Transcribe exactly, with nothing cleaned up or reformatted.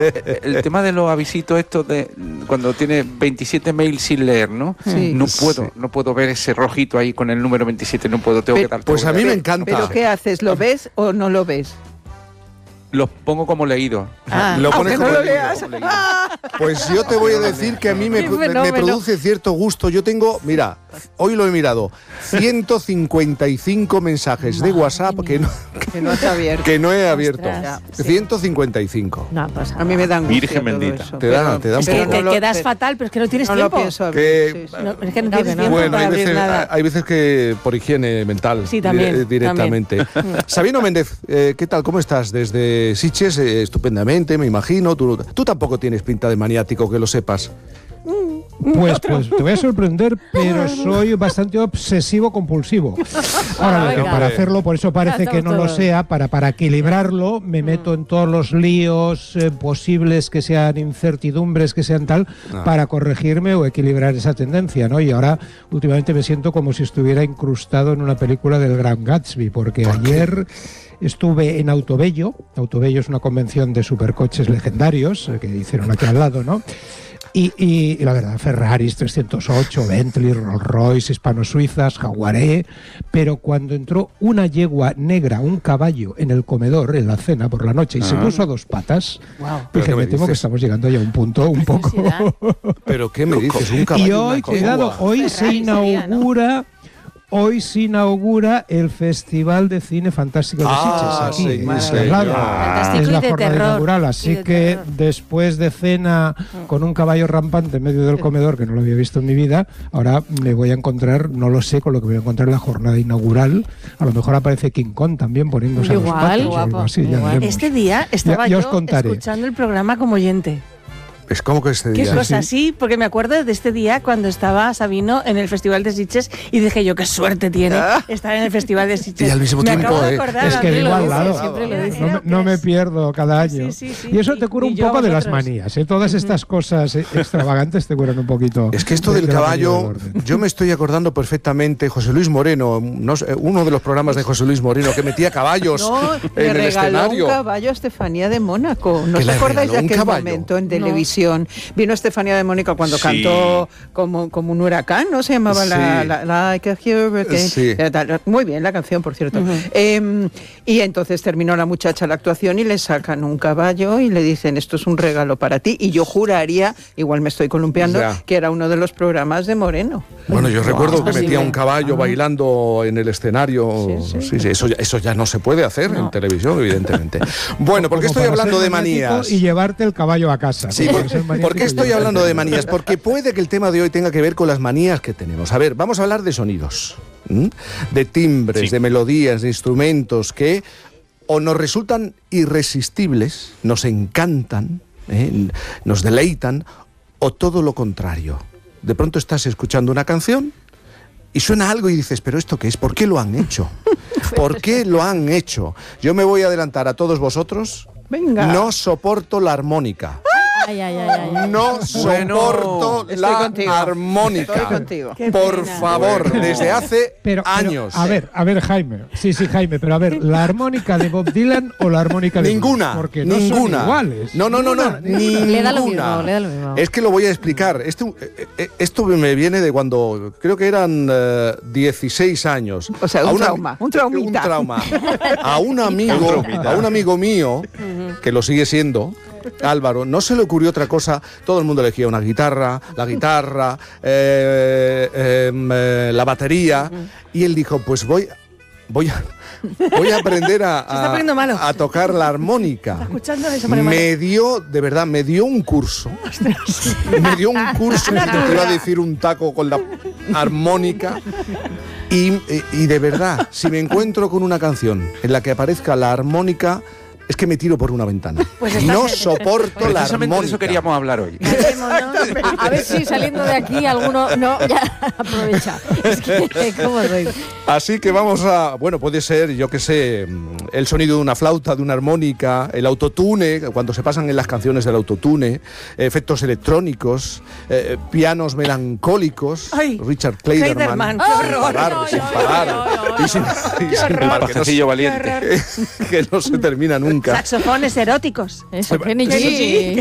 el tema de los avisitos estos de cuando tiene veintisiete mails sin leer, ¿no? Sí. No puedo, sí. no puedo ver ese rojito ahí con el número veintisiete, no puedo, tengo Pe- que dar Pues todo. a mí me encanta. ¿Pero qué haces? ¿Lo ves o no lo ves? Los pongo como leído. Ah, Lo pones aunque como no lo leído, leas. como leído. Pues yo te voy a decir que a mí me, Qué me- me fenómeno. produce cierto gusto. Yo tengo, mira, hoy lo he mirado, ciento cincuenta y cinco mensajes de WhatsApp que no, Que no está abierto. que no he abierto. Ostras, sí. ciento cincuenta y cinco. No pasa A mí me nada. dan angustia Virgen todo bendita. eso, Te da- pero- te da un Es que, poco. pero que no lo- quedas pe- fatal, pero es que no tienes No tiempo. lo pienso abrir. Que- sí, sí. No, es que no No, tienes no. tiempo Bueno, para hay abrir veces, nada. hay veces que por higiene mental Sí, también, dire- directamente. Sabino Méndez, eh, ¿qué tal? ¿Cómo estás? Desde Sitges, eh, estupendamente, me imagino. Tú, tú tampoco tienes pinta de maniático, que lo sepas. Pues, pues te voy a sorprender, pero soy bastante obsesivo compulsivo. Ahora, lo que venga. para hacerlo, por eso parece Ya que estamos no lo todos. sea, para, para equilibrarlo, me meto en todos los líos eh, posibles que sean incertidumbres, que sean tal, Ah. para corregirme o equilibrar esa tendencia, ¿no? Y ahora, últimamente me siento como si estuviera incrustado en una película del Gran Gatsby, porque ayer estuve en Autobello. Autobello es una convención de supercoches legendarios eh, que hicieron aquí al lado, ¿no? Y, y, y la verdad, Ferraris trescientos ocho, Bentley, Rolls Royce, hispano-suizas, Jaguaré, pero cuando entró una yegua negra, un caballo en el comedor, en la cena por la noche, y se Ah. puso a dos patas, ¿Pero dije, qué me me temo que dices? estamos llegando ya a un punto un poco... Necesidad. ¿Pero qué me dices? Un caballo. Y una hoy, yegua. cuidado, hoy se Ferrari sería, ¿no? inaugura... Hoy se inaugura el Festival de Cine Fantástico de Ah, Sitges, aquí, sí, en sí, Traslado. Fantástico Es y la de jornada terror. inaugural, Y así de que terror. después de cena con un caballo rampante en medio del comedor, que no lo había visto en mi vida, ahora me voy a encontrar, no lo sé, con lo que me voy a encontrar en la jornada inaugural. A lo mejor aparece King Kong también poniéndose a dos Igual, patas o guapo, algo así, ya igual. veremos. Este día estaba Ya- ya os yo contaré. escuchando el programa como oyente. Es como que este Qué día. cosa, sí, porque me acuerdo de este día cuando estaba Sabino en el Festival de Sitges y dije yo, qué suerte tiene estar en el Festival de Sitges. Y al mismo me tiempo, acabo de eh, acordar, Es que Andrés vivo lo al dice, lado. siempre lo dice. No, me- no me pierdo cada año. Sí, sí, sí, y eso sí. te cura Y un yo a poco de las vosotros. manías. ¿eh? Todas estas cosas eh, extravagantes te curan un poquito. Es que esto de- del de la manía del caballo, orden. yo me estoy acordando perfectamente, José Luis Moreno, no sé, uno de los programas de José Luis Moreno que metía caballos No, en le el regaló escenario. un caballo a Estefanía de Mónaco. ¿No ¿Que os le acordáis de regaló un aquel caballo? momento en No. televisión? Vino Estefanía de Mónaco cuando Sí. cantó como, como un huracán, ¿no? Se llamaba la, Sí. la, Like a Hurricane. Sí. Eh, tal. Muy bien la canción, por cierto. Eh, y entonces terminó la muchacha la actuación y le sacan un caballo y le dicen, esto es un regalo para ti. Y yo juraría, igual me estoy columpiando, Ya. que era uno de los programas de Moreno. Bueno, yo recuerdo que posible. metía un caballo bailando en el escenario. Sí, sí. Sí, sí, eso, ya, eso ya no se puede hacer en No. televisión, evidentemente. Bueno, ¿por qué Como estoy para hablando ser de maniático manías? Y llevarte el caballo a casa. Sí, ¿no? por, Para ser maniático ¿por qué y estoy llevarte hablando el de caballo. manías? Porque puede que el tema de hoy tenga que ver con las manías que tenemos. A ver, vamos a hablar de sonidos, ¿m? de timbres, Sí. de melodías, de instrumentos que o nos resultan irresistibles, nos encantan, ¿eh? nos deleitan, o todo lo contrario. De pronto estás escuchando una canción y suena algo y dices, ¿pero esto qué es? ¿Por qué lo han hecho? ¿Por qué lo han hecho? Yo me voy a adelantar a todos vosotros. Venga. No soporto la armónica. Ay, ay, ay, ay, ay. No Bueno, soporto estoy la contigo. armónica. Estoy contigo. Qué Por pena. favor, Bueno. desde hace Pero, pero, años. a ver, a ver, Jaime. Sí, sí, Jaime, pero a ver, ¿la armónica de Bob Dylan o la armónica de Ninguna, Bruce? Porque no ninguna. son iguales. No, no, no, no, ninguna. Le da lo mismo, le da lo mismo. Es que lo voy a explicar. Esto, eh, eh, esto me viene de cuando creo que eran eh, dieciséis años. O sea, un A una- trauma, un traumita. Un trauma. A un Un amigo, traumita. a un amigo mío, que lo sigue siendo, Álvaro, no se le ocurrió otra cosa. Todo el mundo elegía una guitarra, la guitarra, eh, eh, eh, la batería. Y él dijo, pues voy, voy a... Voy a aprender a, Se está poniendo malo. a, a tocar la armónica. Escuchando eso, pone malo. Me dio, de verdad, me dio un curso. Me dio un curso, que te iba a decir un taco con la armónica. Y, y de verdad, si me encuentro con una canción en la que aparezca la armónica, es que me tiro por una ventana. Pues estás No en- soporto la Precisamente de armónica. eso queríamos hablar hoy. A, a ver si saliendo de aquí alguno no ya aprovecha. Es que cómo soy. Así que vamos a, bueno, puede ser, yo qué sé, el sonido de una flauta, de una armónica, el autotune, cuando se pasan en las canciones del autotune, efectos electrónicos, eh, pianos melancólicos, Ay, Richard Clayderman, Clayderman, qué sin horror. parar, No, sin no, parar. no, no, no, Y sin- y sin El par, que no, pajecillo valiente. se- que no se termina nunca. Saxofones eróticos. Eso, Kenny Sí, G.